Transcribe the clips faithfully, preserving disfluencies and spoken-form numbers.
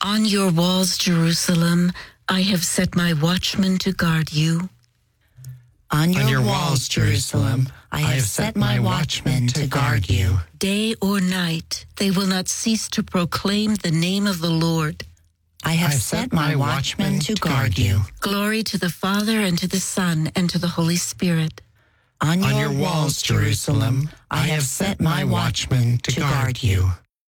On your walls, Jerusalem, I have set my watchmen to guard you. On your, On your walls, Jerusalem, I have set my watchmen to guard you. Day or night, they will not cease to proclaim the name of the Lord. I have set my watchmen to guard you. Glory to the Father, and to the Son, and to the Holy Spirit. On your, On your walls, Jerusalem, I have set my watchmen to guard you.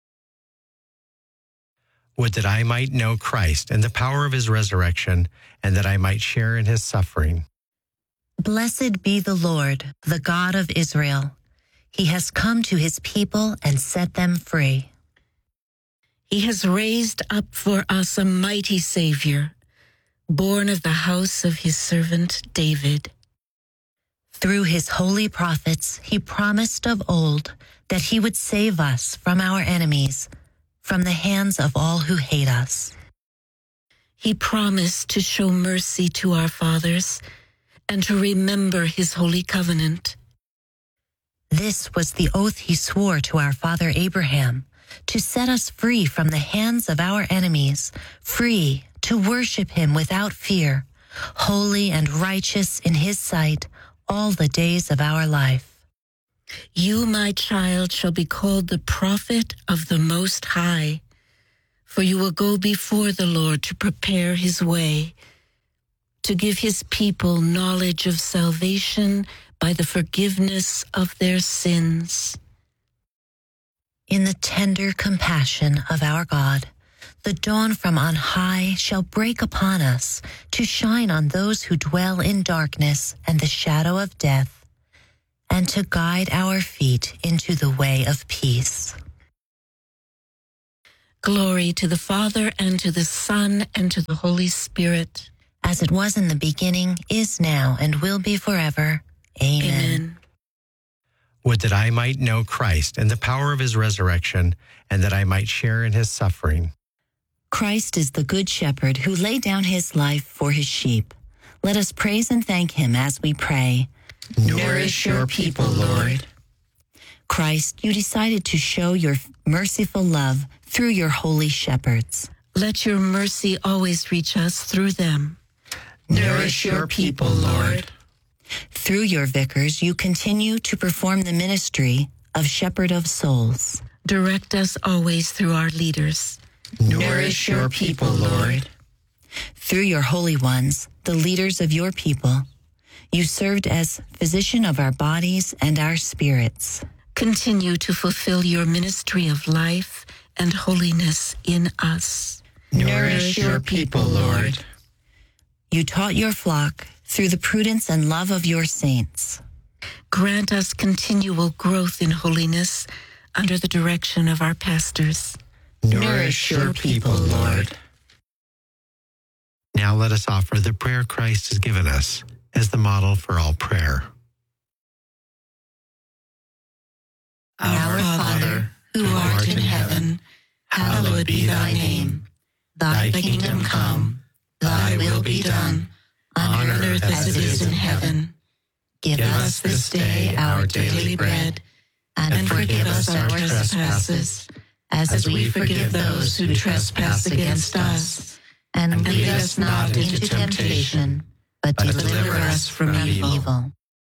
Would that I might know Christ and the power of his resurrection, and that I might share in his suffering. Blessed be the Lord, the God of Israel. He has come to his people and set them free. He has raised up for us a mighty Savior, born of the house of his servant David. Through his holy prophets, he promised of old that he would save us from our enemies, from the hands of all who hate us. He promised to show mercy to our fathers and to remember his holy covenant. This was the oath he swore to our father Abraham, to set us free from the hands of our enemies, free to worship him without fear, holy and righteous in his sight all the days of our life. You, my child, shall be called the prophet of the Most High, for you will go before the Lord to prepare his way, to give his people knowledge of salvation by the forgiveness of their sins. In the tender compassion of our God, the dawn from on high shall break upon us to shine on those who dwell in darkness and the shadow of death, and to guide our feet into the way of peace. Glory to the Father, and to the Son, and to the Holy Spirit. As it was in the beginning, is now, and will be forever. Amen. Amen. Would that I might know Christ and the power of his resurrection, and that I might share in his suffering. Christ is the good shepherd who laid down his life for his sheep. Let us praise and thank him as we pray. Nourish your people, Lord. Christ, you decided to show your merciful love through your holy shepherds. Let your mercy always reach us through them. Nourish your people, Lord. Through your vicars, you continue to perform the ministry of shepherd of souls. Direct us always through our leaders. Nourish your people, Lord. Through your holy ones, the leaders of your people, you served as physician of our bodies and our spirits. Continue to fulfill your ministry of life and holiness in us. Nourish your people, Lord. You taught your flock through the prudence and love of your saints. Grant us continual growth in holiness under the direction of our pastors. Nourish your people, Lord. Now let us offer the prayer Christ has given us as the model for all prayer. Our Father, who art in heaven, hallowed be thy name. Thy kingdom come, thy will be done, on earth as it is in heaven. Give us this day our daily bread, and forgive us our trespasses, as we forgive those who trespass against us. And lead us not into temptation, but deliver us from evil.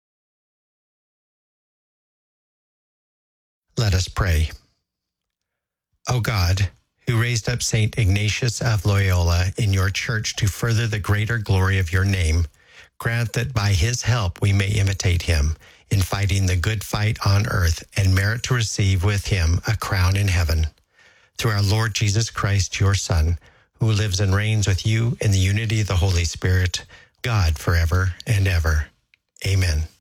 Let us pray. O God, who raised up Saint Ignatius of Loyola in your church to further the greater glory of your name, grant that by his help we may imitate him in fighting the good fight on earth and merit to receive with him a crown in heaven. Through our Lord Jesus Christ, your Son, who lives and reigns with you in the unity of the Holy Spirit, God forever and ever. Amen.